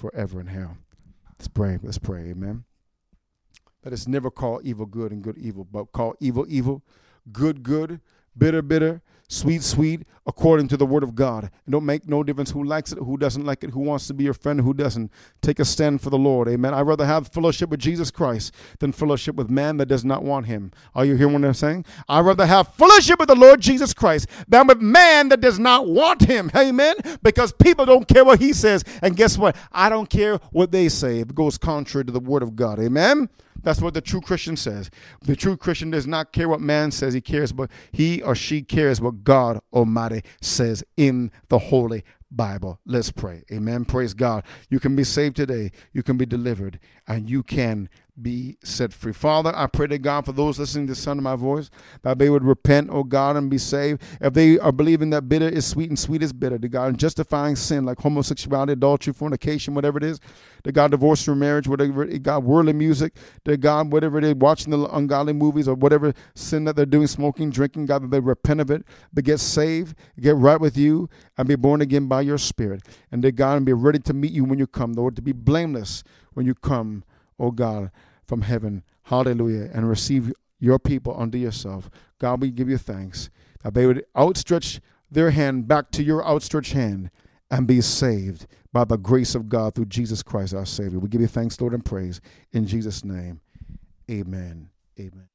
forever in hell. Let's pray. Let's pray. Amen. Let us never call evil good and good evil, but call evil evil, good good, bitter bitter, sweet sweet, according to the word of God. It don't make no difference who likes it, who doesn't like it, who wants to be your friend, who doesn't. Take a stand for the Lord. Amen. I'd rather have fellowship with Jesus Christ than fellowship with man that does not want him. Are you hearing what I'm saying? I'd rather have fellowship with the Lord Jesus Christ than with man that does not want him. Amen. Because people don't care what he says. And guess what? I don't care what they say if it goes contrary to the word of God. Amen. That's what the true Christian says. The true Christian does not care what man says. He cares, but he or she cares what God Almighty says in the Holy Bible. Let's pray. Amen. Praise God. You can be saved today. You can be delivered, and you can be set free. Father, I pray to God for those listening to the sound of my voice, that they would repent, oh God, and be saved. If they are believing that bitter is sweet and sweet is bitter, to God, and justifying sin like homosexuality, adultery, fornication, whatever it is, to God, divorce through marriage, whatever it, God, worldly music, to God, whatever it is, watching the ungodly movies or whatever sin that they're doing, smoking, drinking, God, that they repent of it, but get saved, get right with you, and be born again by your Spirit. And to God, and be ready to meet you when you come, Lord, to be blameless when you come, oh God, from heaven. Hallelujah. And receive your people unto yourself. God, we give you thanks that they would outstretch their hand back to your outstretched hand and be saved by the grace of God through Jesus Christ, our Savior. We give you thanks, Lord, and praise in Jesus' name. Amen. Amen.